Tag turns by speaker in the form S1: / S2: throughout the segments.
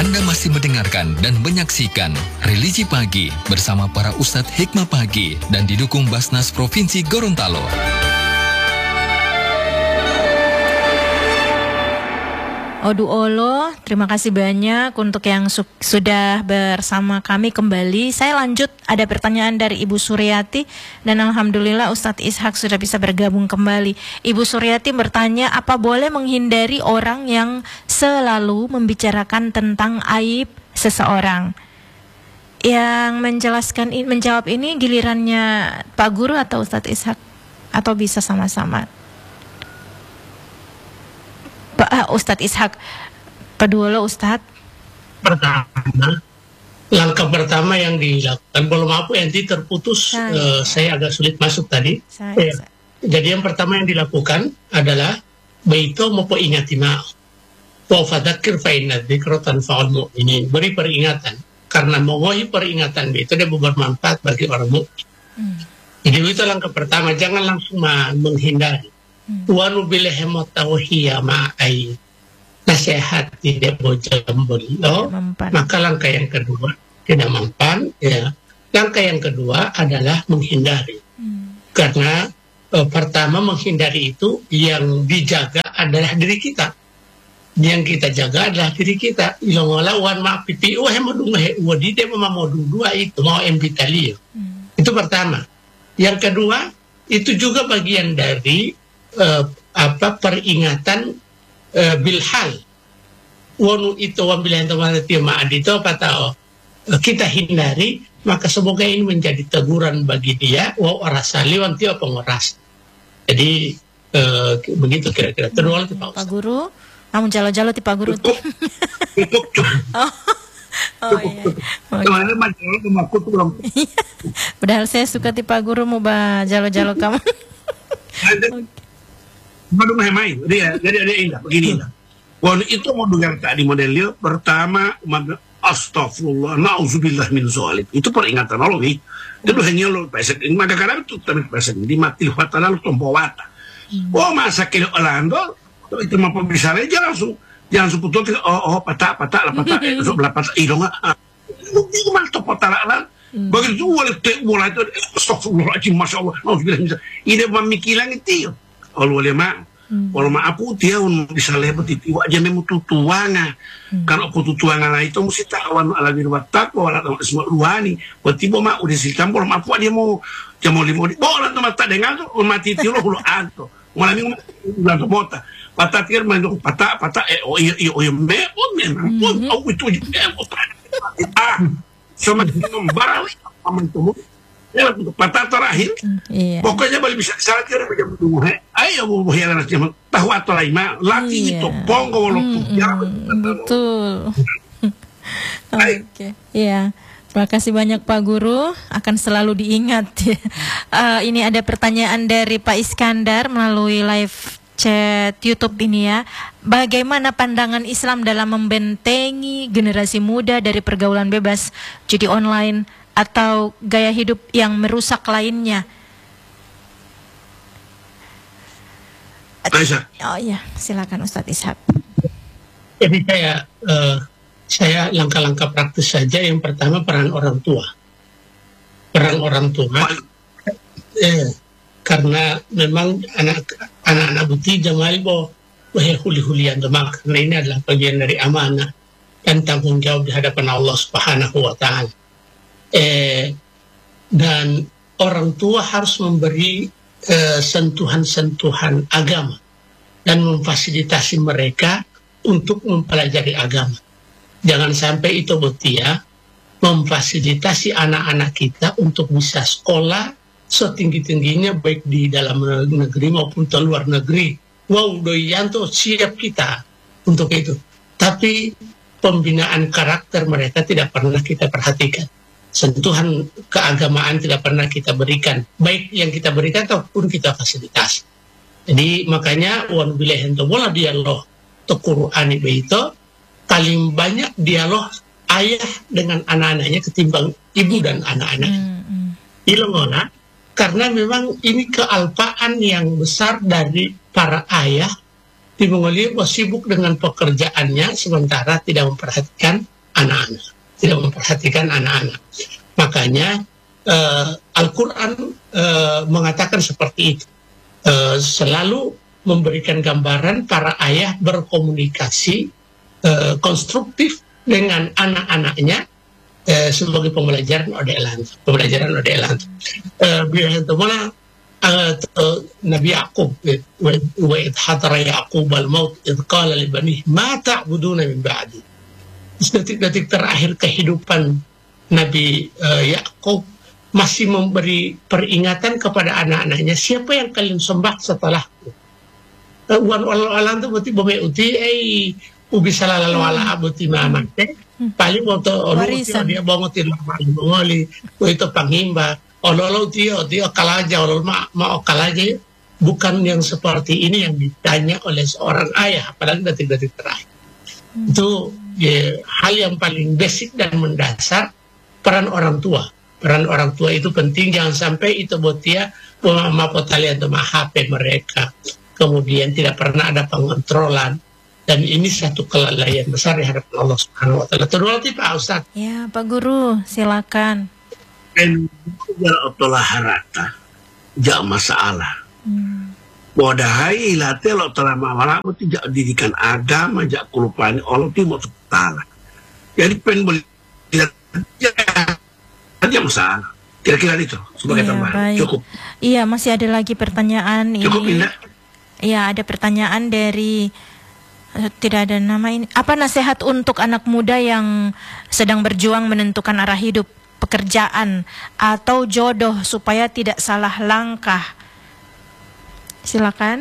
S1: Anda masih mendengarkan dan menyaksikan Religi Pagi bersama para Ustadz Hikmah Pagi dan didukung Basnas Provinsi Gorontalo.
S2: Odu Olo, terima kasih banyak untuk yang sudah bersama kami kembali. Saya lanjut, ada pertanyaan dari Ibu Suryati dan Alhamdulillah Ustadz Ishak sudah bisa bergabung kembali. Ibu Suryati bertanya, apa boleh menghindari orang yang selalu membicarakan tentang aib seseorang? Yang menjawab ini gilirannya Pak Guru atau Ustadz Ishak? Atau bisa sama-sama? Ustadz Ishak, kedua Ustadz.
S3: Pertama, langkah pertama yang dilakukan, belum apa nanti terputus, saya agak sulit masuk tadi. Jadi yang pertama yang dilakukan adalah baito mau ingati ma, wa fadzakir fa inna dzikra tanfa'ul mu'minin. Beri peringatan, karena mengohi peringatan itu dia bermanfaat bagi orang mukmin. Jadi itu langkah pertama, jangan langsung menghindari. Wanu bila hemot tauhiya ma'ai, nasihat tidak bojam beliau. Maka langkah yang kedua tidak mempan, ya. Langkah yang kedua adalah menghindari. Karena pertama menghindari itu yang dijaga adalah diri kita. Yang kita jaga adalah diri kita. Ilongola wan ma pipi hemodunga wadide mau dua itu mau empitalio. Itu pertama. Yang kedua itu juga bagian dari peringatan bilhal. Wanu itu wambilan teman itu apa tahu kita hindari, maka semoga ini menjadi teguran bagi dia. Wa rasali wanti apa ngoras. Jadi begitu kira-kira. Terus
S2: Pak Guru, namun jalo-jalo ti Pak Guru.
S3: Cukup.
S2: Padahal saya suka ti Pak Guru mau jalo-jalo kamu.
S4: Baru main dia indah begini lah. Kalau itu mau dengar tadi modelnya pertama astagfirullah nauzubillah min dzalik, itu peringatan Allah nih. Itu hanya lo pesek ini maka kadang itu tapi pesek di mati fatana lo tombowata. Oh masa kilo Orlando itu mah bisa aja langsung putus patah sebelah patah idong itu mal to patah lah. Begitu mulai itu astagfirullahaladzim masyaallah nauzubillah ini pemikiran itu. Kalau kalau aku dia bisa lebih itu aja memang tutuanga. Karena aku tutuanga lah itu mesti tawan ala birwatak wala semua ruani. Berarti mau udah sitam kalau aku dia mau limo bola teman tak dengar tuh mati itu lo anto. Malah minggu bulan mota. Patah tir main patah memang aku itu sama barang aman tuh. Ya, patah terakhir, pokoknya balik bisa salah kira macam itu. Ayo bu hiaran macam tahu atau lain mah laki itu ponggo walau
S2: betul. Oke, iya. Terima kasih banyak Pak Guru, akan selalu diingat. Ini ada pertanyaan dari Pak Iskandar melalui live chat YouTube ini ya. Bagaimana pandangan Islam dalam membentengi generasi muda dari pergaulan bebas, judi online, atau gaya hidup yang merusak lainnya? Oh iya, silakan Ustadz Ishak.
S3: Jadi saya langkah-langkah praktis saja. Yang pertama peran orang tua. Karena memang anak-anak buti jamal huli-hulian demak, karena ini adalah bagian dari amanah dan tanggung jawab di hadapan Allah Subhanahu wa Ta'ala. Dan orang tua harus memberi sentuhan-sentuhan agama dan memfasilitasi mereka untuk mempelajari agama. Jangan sampai itu betia memfasilitasi anak-anak kita untuk bisa sekolah setinggi-tingginya baik di dalam negeri maupun di luar negeri. Wow, doyanto siap kita untuk itu. Tapi pembinaan karakter mereka tidak pernah kita perhatikan. Sentuhan keagamaan tidak pernah kita berikan, baik yang kita berikan ataupun kita fasilitasi. Jadi makanya wan bilahi bola dialog to Quran itu paling banyak dialog ayah dengan anak-anaknya ketimbang ibu dan anak-anak. Ilongona karena memang ini kealpaan yang besar dari para ayah di Mongolia sibuk dengan pekerjaannya sementara tidak memperhatikan anak-anak, tidak memperhatikan anak-anak. Makanya Al-Quran mengatakan seperti itu, selalu memberikan gambaran para ayah berkomunikasi konstruktif dengan anak-anaknya sebagai pembelajaran odelan. Bagaimana Nabi Yaqub, wa idh hadara Yaqub al-maut idh qala li banihi ma ta'buduna min ba'di. Detik-detik terakhir kehidupan Nabi Yaqub masih memberi peringatan kepada anak-anaknya, siapa yang kalian sembah setelahku. Wan alam tu berarti bome uti ubi salah wala abuti mamante paling waktu dia bangotin mali itu pangimba dia kalaja mau kalaja, bukan yang seperti ini yang ditanya oleh seorang ayah, apalagi detik-detik terakhir. Itu hal yang paling basic dan mendasar. Peran orang tua itu penting, jangan sampai itu buat dia mapotalian sama HP mereka, kemudian tidak pernah ada pengontrolan, dan ini satu kelalaian besar di hadapan Allah Subhanahu wa taala. Terus Pak Ustaz.
S2: Ya, Pak Guru, silakan.
S4: Dan otolah harata, jak masalah. Wadahai late lo telah mawala tidak didikan agama, jak kelupaan Allah timur taala. Jadi boleh tidak aja masalah. Kira-kira itu sebagai tambahan. Cukup.
S2: Iya, masih ada lagi pertanyaan.
S4: Cukup
S2: ini.
S4: Indah.
S2: Iya, ada pertanyaan dari tidak ada nama ini. Apa nasihat untuk anak muda yang sedang berjuang menentukan arah hidup, pekerjaan atau jodoh supaya tidak salah langkah? Silakan.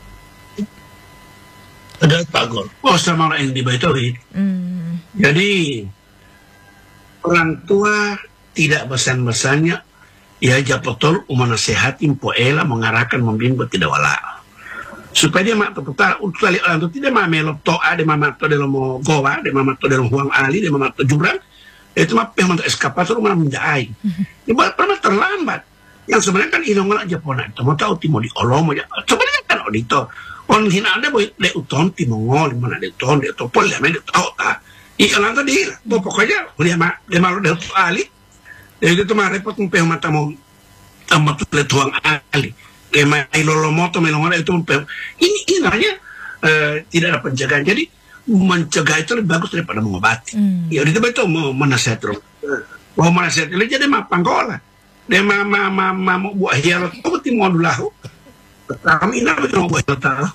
S3: Ada Pak Gol.
S4: Oh, sama orang yang dibaitohi. Jadi orang tua tidak besan-besannya ya japotol umanasehatin poela mengarahkan membimbing tidak wala. Supaya dia mak terputar untuk kali orang itu tidak melop toa de mama to dalam goa de mama to dalam huang ali de mama to jurang itu mah yang untuk eskapator mana menjai. Ini pernah terlambat. Yang sebenarnya kan ilmu aja pona itu mau tahu timo di olom aja. Sebenarnya kan audito. On hina ada boy le uton timo ngol mana de ton de topol ya men tahu ta. Ikan tadi pokoknya dia mak de malu de ali. Jadi itu mah repot ngumpeh mata mau tambah tuh le tuang ali. Lolomoto melongan itu ini namanya tidak ada pencegahan. Jadi mencegah itu lebih bagus daripada mengobati. Ya udah itu mau menasihat terus. Mau menasihat itu jadi mah panggola. Dia mau buat hialat. Kau timur dulu. Kami nak betul buat hialat.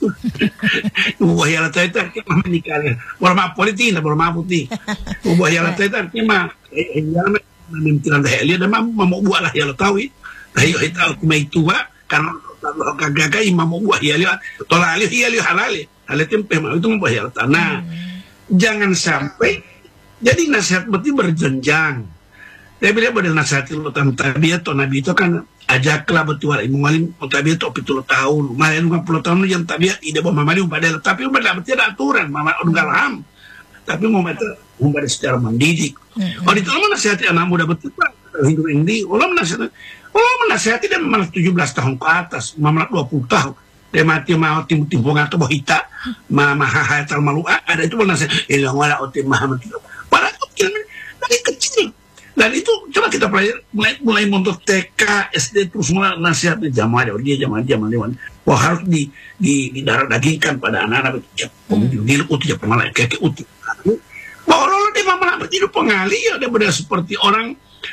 S4: Buat hialat itu artinya menikahnya. Berapa politik, berapa putih. Buat hialat itu artinya hialat memimpinan dah dia mau buat lah hialat tahu. Ayo kita cuma itu karena gagak imam buah ya lihat tolak alih ya lihat halal tempe itu membuah ya tanah. Jangan sampai jadi nasihat berarti berjenjang. Dia bila pada nasihat itu tentang tabiat atau nabi itu kan ajaklah betul ilmu ngalim tabiat itu 70 tahun, malah 50 tahun yang tabiat tidak mau mamali padahal tapi umpama tidak aturan mama ungalam. Tapi mau pada secara mendidik. Oh itu nasihat anak muda betul hidup ini, menasihati dia malah 17 tahun ke atas, malah 20 tahun. Dia mati mau timbung atau bohita, mama hahatal malu ada itu menasihat. Ilang wala otim mahamat. Pada kecil dari kecil. Dan itu coba kita pelajari mulai untuk TK, SD terus mulai nasihatnya jamaah dia jamaah. Wah harus di darah dagingkan pada anak-anak itu. Pemilu uti pengalih kayak uti. Bahwa dia malah hidup pengalih ya dia benar seperti orang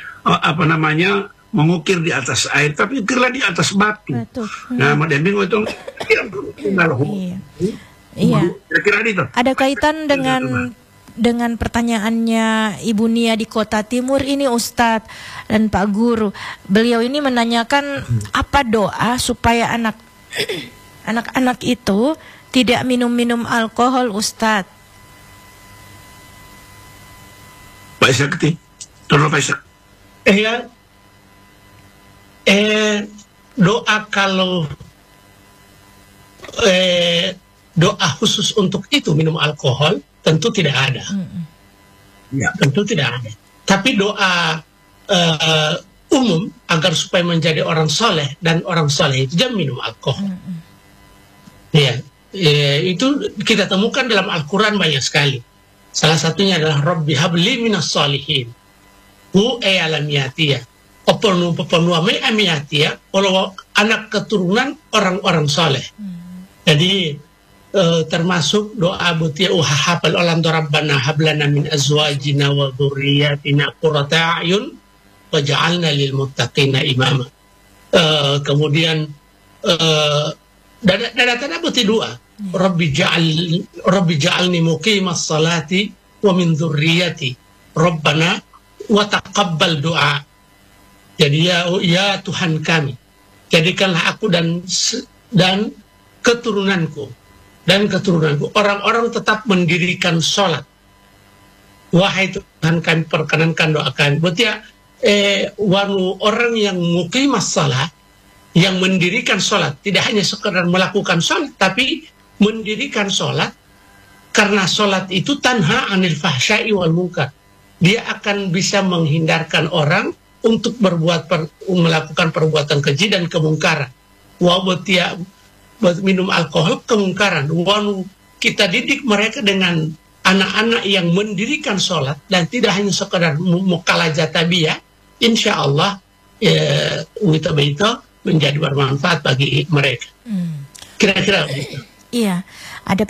S4: mengukir di atas air, tapi ukirlah di atas batu. Nah, madembing itu
S2: iya. Kira-kira itu. Ada kaitan dengan pertanyaannya Ibu Nia di Kota Timur ini Ustadz dan Pak Guru. Beliau ini menanyakan apa doa supaya anak-anak itu tidak minum alkohol, Ustadz.
S4: Pak Sakti, tolong Pak Sakti.
S3: Doa kalau doa khusus untuk itu minum alkohol tentu tidak ada. Ya, tentu tidak ada. Tapi doa umum agar supaya menjadi orang soleh, dan orang soleh itu jangan minum alkohol. Ya, itu kita temukan dalam Al-Quran banyak sekali. Salah satunya adalah Rabbi habli minas salihin. Hu alamiyatia. Pepenuh mai amiyatia. Kalau anak keturunan orang-orang soleh. Jadi termasuk doa butia uhahapal olam rabbana hablana min azwajina wa dzurriyyatina qurrata a'yun waj'alna lil muttaqina imama. Kemudian dada buti doa. Rabbi ja'alni muqimas salati wa min dzurriyyati Rabbana wa taqabbal doa. Jadi ya Tuhan kami, jadikanlah aku dan keturunanku orang-orang tetap mendirikan sholat. Wahai Tuhan kami, perkenankan doakan. Berarti orang yang muqimas salat, yang mendirikan sholat, tidak hanya sekedar melakukan sholat, tapi mendirikan sholat, karena sholat itu tanha anil fahsya'i wal munkar. Dia akan bisa menghindarkan orang untuk melakukan perbuatan keji dan kemungkaran. Minum alkohol kemungkaran. Kita didik mereka dengan anak-anak yang mendirikan sholat dan tidak hanya sekedar mukalajah tabiyah. Insya Allah itu menjadi bermanfaat bagi mereka. Kira-kira begitu.
S2: Iya.